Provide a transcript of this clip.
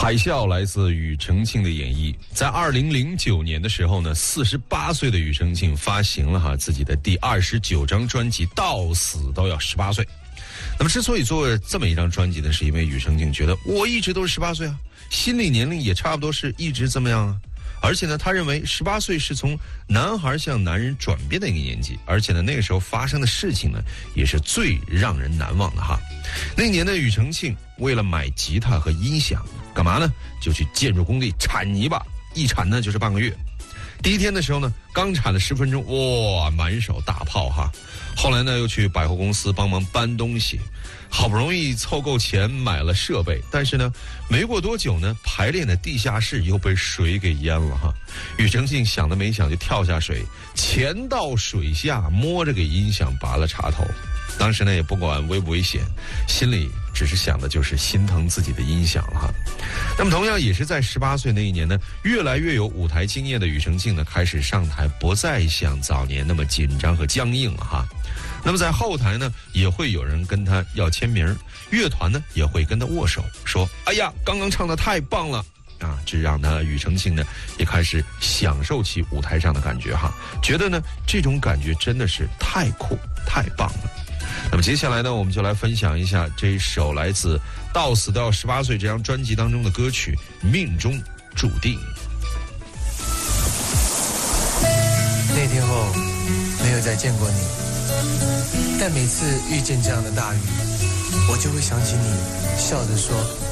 海啸来自庾澄庆的演绎。在2009年的时候呢，48岁的庾澄庆发行了自己的第29张专辑，到死都要18岁。那么之所以做这么一张专辑呢，是因为庾澄庆觉得我一直都是18岁啊，心理年龄也差不多是一直这么样啊。而且呢，他认为18岁是从男孩向男人转变的一个年纪，而且呢，那个时候发生的事情呢，也是最让人难忘的哈。那年的庾澄庆为了买吉他和音响，干嘛呢？就去建筑工地铲泥巴，一铲呢就是半个月。第一天的时候呢，刚铲了10分钟，哇，满手大泡哈。后来呢，又去百货公司帮忙搬东西，好不容易凑够钱买了设备，但是呢，没过多久呢，排练的地下室又被水给淹了哈。庾澄庆想都没想就跳下水，潜到水下，摸着给音响拔了插头。当时呢，也不管危不危险，心里只是想的就是心疼自己的音响了哈。那么同样也是在18岁那一年呢，越来越有舞台经验的庾澄庆呢，开始上台不再像早年那么紧张和僵硬了哈。那么在后台呢，也会有人跟他要签名，乐团呢也会跟他握手，说哎呀，刚刚唱得太棒了啊！这让呢庾澄庆呢也开始享受起舞台上的感觉哈，觉得呢这种感觉真的是太酷太棒了。那么接下来呢，我们就来分享一下这一首来自《到死都要18岁》这张专辑当中的歌曲《命中注定》。 那天后没有再见过你，但每次遇见这样的大雨，我就会想起你笑着说